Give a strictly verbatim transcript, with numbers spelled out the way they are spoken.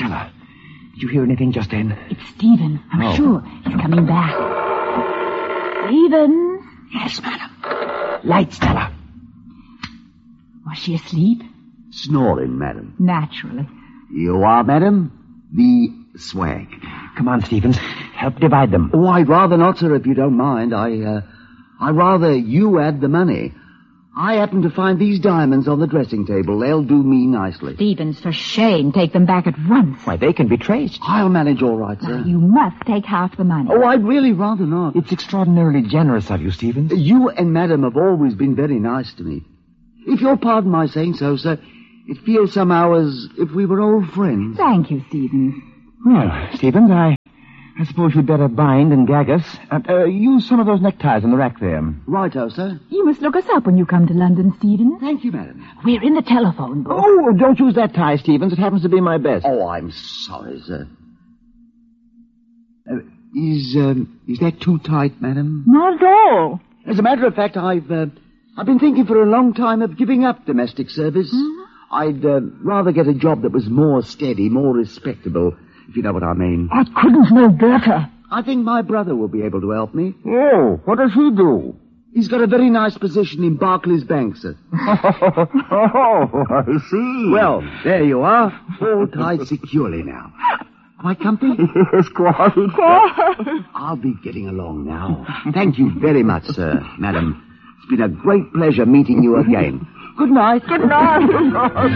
Stella. Did you hear anything just then? It's Stephen. I'm oh. sure. He's coming back. Stephen? Yes, madam. Light, Stella. Was she asleep? Snoring, madam. Naturally. You are, madam? The swag. Come on, Stevens. Help divide them. Oh, I'd rather not, sir, if you don't mind. I, uh, I'd rather you add the money. I happen to find these diamonds on the dressing table. They'll do me nicely. Stevens, for shame, take them back at once. Why, they can be traced. I'll manage all right, sir. Now, you must take half the money. Oh, I'd really rather not. It's extraordinarily generous of you, Stevens. You and Madam have always been very nice to me. If you'll pardon my saying so, sir, it feels somehow as if we were old friends. Thank you, Stevens. Well, Stevens, I... I suppose you'd better bind and gag us. Uh, uh, use some of those neckties on the rack there. Righto, sir. You must look us up when you come to London, Stevens. Thank you, madam. We're in the telephone book. Oh, don't use that tie, Stevens. It happens to be my best. Oh, I'm sorry, sir. Uh, is, um, is that too tight, madam? Not at all. As a matter of fact, I've, uh, I've been thinking for a long time of giving up domestic service. Hmm? I'd uh, rather get a job that was more steady, more respectable, if you know what I mean. I couldn't know better. I think my brother will be able to help me. Oh, what does he do? He's got a very nice position in Barclays Bank, sir. Oh, I see. Well, there you are, all tied securely now. Quite comfy? Yes, quite. I'll be getting along now. Thank you very much, sir, madam. It's been a great pleasure meeting you again. Good night. Good night.